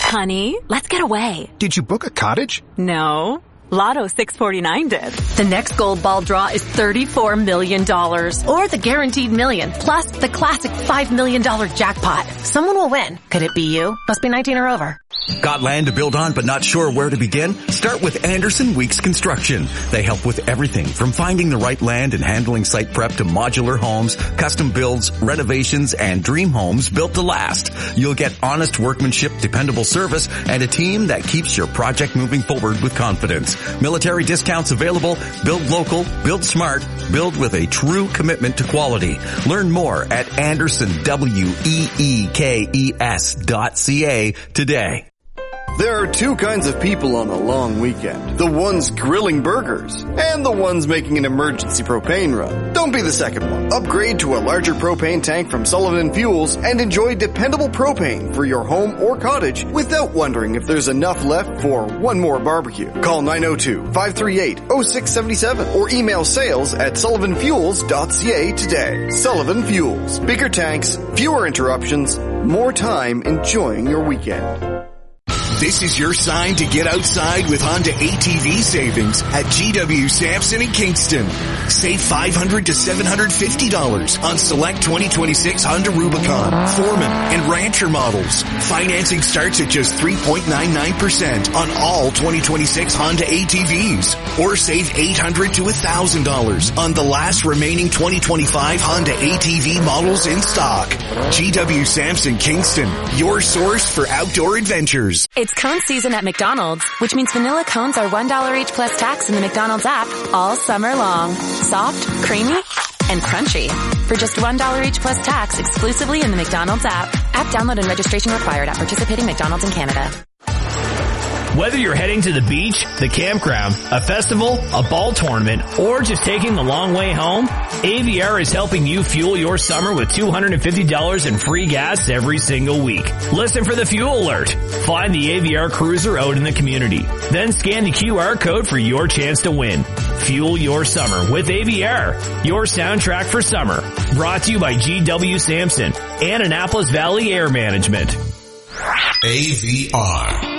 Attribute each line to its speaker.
Speaker 1: Honey, let's get away.
Speaker 2: Did you book a cottage?
Speaker 1: No. Lotto 649 did. The next gold ball draw is $34 million. Or the guaranteed million, plus the classic $5 million jackpot. Someone will win. Could it be you? Must be 19 or over.
Speaker 3: Got land to build on but not sure where to begin? Start with Anderson Weeks Construction. They help with everything from finding the right land and handling site prep to modular homes, custom builds, renovations, and dream homes built to last. You'll get honest workmanship, dependable service, and a team that keeps your project moving forward with confidence. Military discounts available. Build local, build smart, build with a true commitment to quality. Learn more at AndersonWeekes.ca today.
Speaker 4: There are two kinds of people on a long weekend. The ones grilling burgers and the ones making an emergency propane run. Don't be the second one. Upgrade to a larger propane tank from Sullivan Fuels and enjoy dependable propane for your home or cottage without wondering if there's enough left for one more barbecue. Call 902-538-0677 or email sales@sullivanfuels.ca today. Sullivan Fuels. Bigger tanks, fewer interruptions, more time enjoying your weekend.
Speaker 5: This is your sign to get outside with Honda ATV savings at GW Sampson in Kingston. Save $500 to $750 on select 2026 Honda Rubicon, Foreman, and Rancher models. Financing starts at just 3.99% on all 2026 Honda ATVs. Or save $800 to $1,000 on the last remaining 2025 Honda ATV models in stock. GW Sampson Kingston, your source for outdoor adventures.
Speaker 1: It's cone season at McDonald's, which means vanilla cones are $1 each plus tax in the McDonald's app all summer long. Soft, creamy, and crunchy. For just $1 each plus tax exclusively in the McDonald's app. App download and registration required at participating McDonald's in Canada.
Speaker 6: Whether you're heading to the beach, the campground, a festival, a ball tournament, or just taking the long way home, AVR is helping you fuel your summer with $250 in free gas every single week. Listen for the fuel alert. Find the AVR cruiser out in the community. Then scan the QR code for your chance to win. Fuel your summer with AVR, your soundtrack for summer. Brought to you by GW Sampson and Annapolis Valley Air Management.
Speaker 7: AVR.